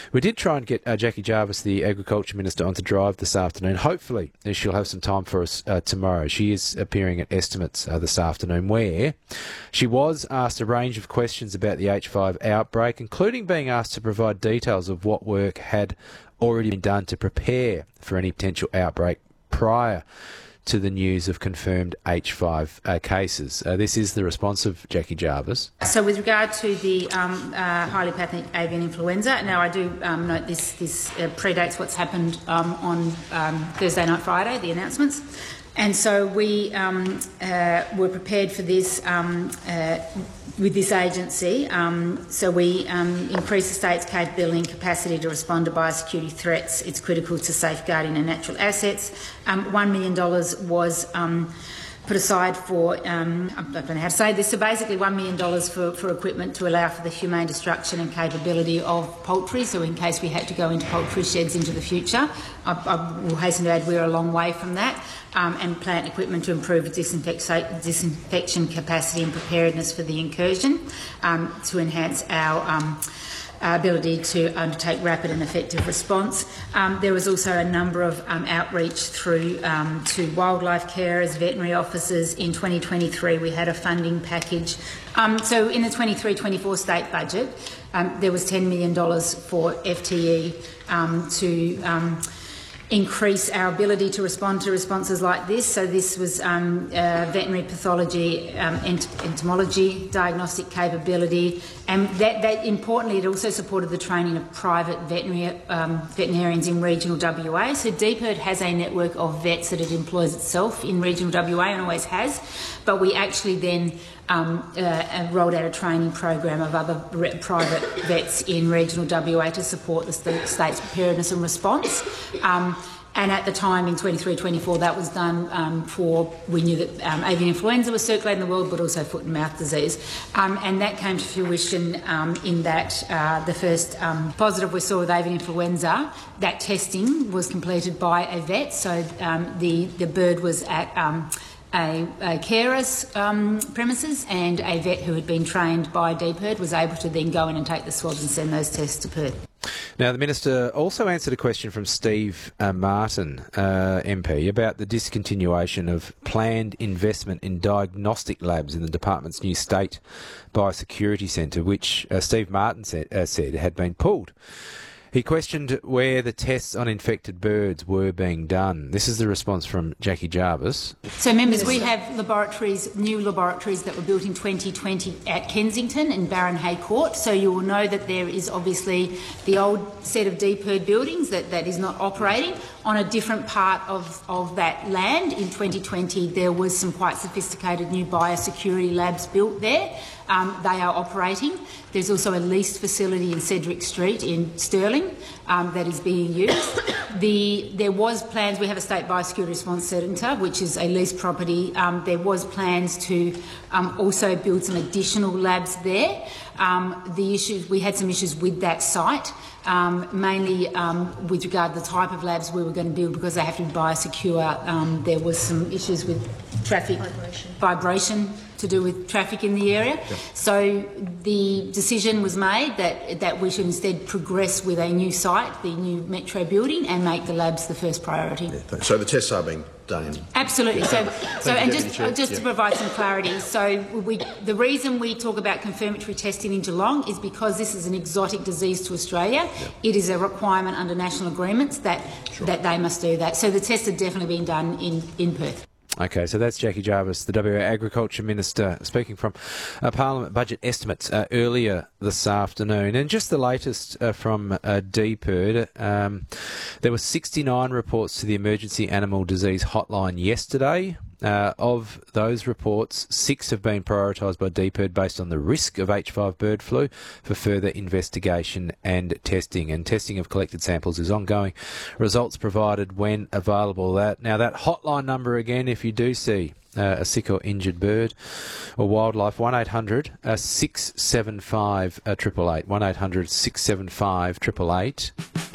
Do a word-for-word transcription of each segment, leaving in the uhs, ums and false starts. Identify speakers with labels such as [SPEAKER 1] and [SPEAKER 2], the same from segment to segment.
[SPEAKER 1] We did try and get uh, Jackie Jarvis, the Agriculture Minister, on to drive this afternoon. Hopefully she'll have some time for us uh, tomorrow. She is appearing at Estimates uh, this afternoon, where she was asked a range of questions about the H five outbreak, including being asked to provide details of what work had already been done to prepare for any potential outbreak prior to the news of confirmed H five uh, cases. Uh, this is the response of Jackie Jarvis.
[SPEAKER 2] So with regard to the um, uh, highly pathogenic avian influenza, now I do um, note this, this uh, predates what's happened um, on um, Thursday night, Friday, the announcements. And so we um, uh, were prepared for this um, uh, with this agency. Um, so we um, increase the state's capability and capacity to respond to biosecurity threats. It's critical to safeguarding our natural assets. Um, one million dollars was um, put aside for, um, I don't know how to say this, so basically one million dollars for, for equipment to allow for the humane destruction and capability of poultry, so in case we had to go into poultry sheds into the future. I, I will hasten to add we're a long way from that, um, and plant equipment to improve disinfect disinfection capacity and preparedness for the incursion, um, to enhance our um, Uh, ability to undertake rapid and effective response. Um, there was also a number of um, outreach through um, to wildlife carers, veterinary officers. In twenty twenty-three we had a funding package. Um, so in the twenty-three twenty-four state budget um, there was ten million dollars for F T E um, to um, increase our ability to respond to responses like this. So this was um, uh, veterinary pathology, um, ent entomology, diagnostic capability, and that, that importantly it also supported the training of private veterinary um, veterinarians in regional W A. So D P I R D has a network of vets that it employs itself in regional W A and always has, but we actually then um, uh, rolled out a training program of other private vets in regional W A to support the st state's preparedness and response. Um, And at the time in twenty-three twenty-four that was done um, for, we knew that um, avian influenza was circulating in the world, but also foot and mouth disease. Um, and that came to fruition um, in that uh, the first um, positive we saw with avian influenza, that testing was completed by a vet. So um, the, the bird was at um, a, a carer's um, premises, and a vet who had been trained by D P I R D was able to then go in and take the swabs and send those tests to Perth.
[SPEAKER 1] Now, the Minister also answered a question from Steve uh, Martin, uh, M P, about the discontinuation of planned investment in diagnostic labs in the department's new State Biosecurity Centre, which uh, Steve Martin said, uh, said had been pulled. He questioned where the tests on infected birds were being done. This is the response from Jackie Jarvis.
[SPEAKER 2] So, members, we have laboratories, new laboratories that were built in twenty twenty at Kensington and Baron Hay Court. So you will know that there is obviously the old set of D P I R D buildings that, that is not operating. On a different part of, of that land in twenty twenty, there was some quite sophisticated new biosecurity labs built there. Um, they are operating. There's also a leased facility in Cedric Street in Stirling um, that is being used. The, there was plans, we have a State Biosecurity Response Centre, which is a leased property. Um, there was plans to um, also build some additional labs there. Um, the issues, we had some issues with that site, um, mainly um, with regard to the type of labs we were going to build, because they have to be biosecure. Um, there was some issues with traffic vibration, vibration to do with traffic in the area. Yep. So the decision was made that, that we should instead progress with a new site, the new Metro building, and make the labs the first priority.
[SPEAKER 3] Yeah, so the tests are being done?
[SPEAKER 2] Absolutely. So, so and
[SPEAKER 3] you,
[SPEAKER 2] just, just yeah. to provide some clarity, so we, the reason we talk about confirmatory testing in Geelong is because this is an exotic disease to Australia. Yep. It is a requirement under national agreements that, sure. that they must do that. So the tests are definitely being done in, in Perth.
[SPEAKER 1] Okay, so that's Jackie Jarvis, the W A Agriculture Minister, speaking from uh, Parliament budget estimates uh, earlier this afternoon. And just the latest uh, from uh, D P I R D, um, there were sixty-nine reports to the Emergency Animal Disease Hotline yesterday. Uh, of those reports, six have been prioritised by D P I R D based on the risk of H five bird flu for further investigation and testing. And testing of collected samples is ongoing. Results provided when available. That Now, that hotline number again, if you do see uh, a sick or injured bird or wildlife, one eight hundred six seven five eight eight eight, one eight hundred six seven five eight eight eight.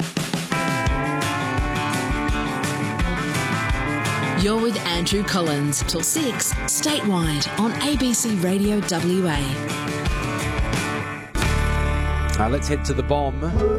[SPEAKER 4] You're with Andrew Collins till six, statewide on A B C Radio W A.
[SPEAKER 1] Uh, let's head to the bomb.